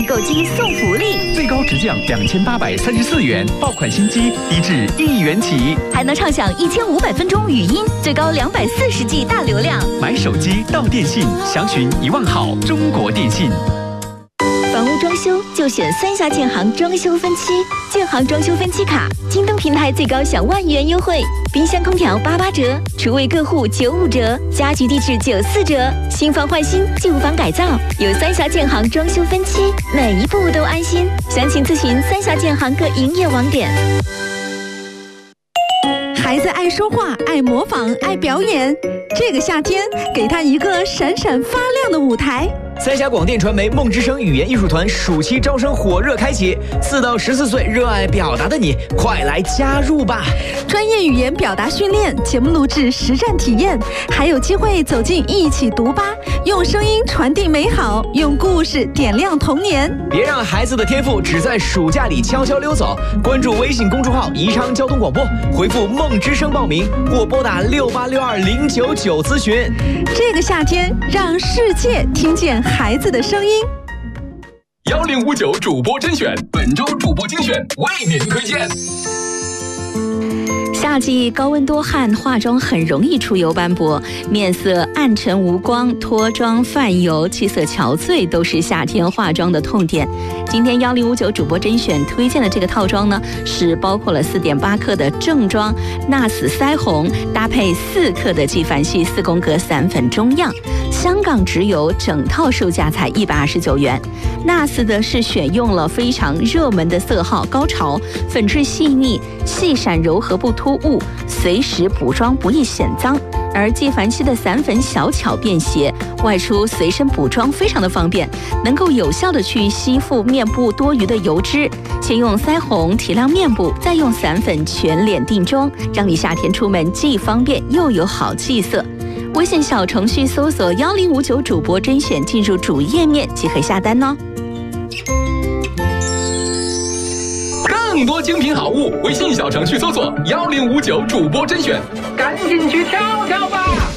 订购金送福利， 最高直降2834元，爆款新机低至1元起， 还能畅享1500分钟语音，最高240G 大流量。 买手机到电信，详询1万好中国电信。 房屋装修就选三峡建行装修分期，建行装修分期卡，京东平台最高享1万元优惠，冰箱空调88折，厨卫各户95折，家居地质94折，新房换新，旧房改造，有三峡建行装修分期，每一步都安心。详情咨询三峡建行各营业网点。 孩子爱说话，爱模仿，爱表演，这个夏天给他一个闪闪发亮的舞台。 三峡广电传媒梦之声语言艺术团暑期招生火热开启，4到14岁热爱表达的你，快来加入吧！ 专业语言表达训练、节目录制、实战体验，还有机会走进一起读吧，用声音传递美好，用故事点亮童年。 别让孩子的天赋只在暑假里悄悄溜走！关注微信公众号宜昌交通广播，回复梦之声报名，或拨打6862099咨询。 这个夏天，让世界听见孩子的声音。 1059主播甄选，本周主播精选为您推荐。 夏季高温多汗，化妆很容易出油斑驳，面色暗沉无光，脱妆泛油，气色憔悴，都是夏天化妆的痛点。今天1059主播甄选推荐的这个套装呢，是包括了4.8克的正装纳斯腮红，搭配4克的纪梵希4宫格散粉中样，香港直邮整套售价才129元。纳斯的是选用了非常热门的色号高潮，粉质细腻，细闪柔和不突兀，随时补妆不易显脏。而纪梵希的散粉小巧便携，外出随身补妆非常的方便，能够有效的去吸附面部多余的油脂。先用腮红提亮面部，再用散粉全脸定妆，让你夏天出门既方便又有好气色。微信小程序搜索1059主播甄选，进入主页面即可下单哦。 更多精品好物，微信小程序搜索1059主播甄选，赶紧去挑挑吧。